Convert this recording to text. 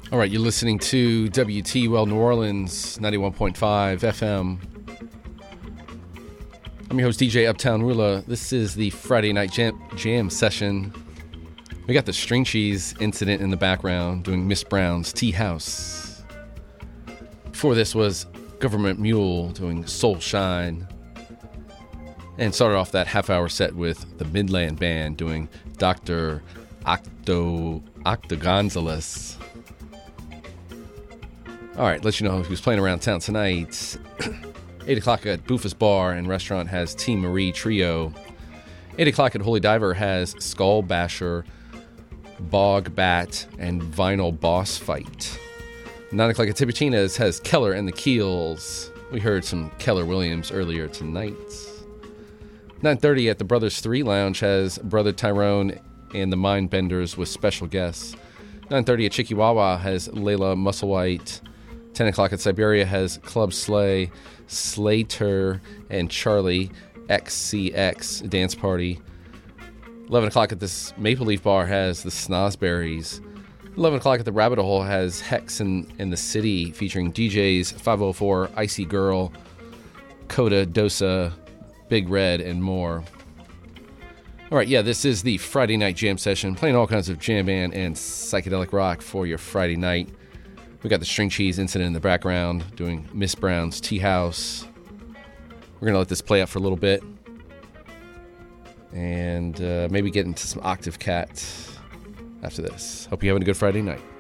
All right, you're listening to WTUL New Orleans, 91.5 FM. I'm your host, DJ Uptown Rula. This is the Friday night jam session. We got the string cheese incident in the background doing Miss Brown's Tea House. Before this was Government Mule doing Soul Shine. And started off that half-hour set with the Midland Band doing Dr. Octagonzalis. All right, let you know who's playing around town tonight. 8 o'clock at Bufus Bar and Restaurant has Team Marie Trio. 8 o'clock at Holy Diver has Skull Basher, Bog Bat, and Vinyl Boss Fight. 9 o'clock at Tipitina's has Keller and the Keels. We heard some Keller Williams earlier tonight. 9:30 at the Brothers 3 Lounge has Brother Tyrone and the Mindbenders with special guests. 9:30 at Chikiwawa has Layla Musselwhite. 10 o'clock at Siberia has Club Slay, Slater, and Charlie XCX Dance Party. 11 o'clock at this Maple Leaf Bar has the Snozberries. 11 o'clock at the Rabbit Hole has Hex in the City featuring DJs 504, Icy Girl, Coda, Dosa, Big Red, and more. All right, yeah, this is the Friday night jam session, playing all kinds of jam band and psychedelic rock for your Friday night. We got the string cheese incident in the background doing Miss Brown's Tea House. We're going to let this play out for a little bit and maybe get into some Octave Cat after this. Hope you're having a good Friday night.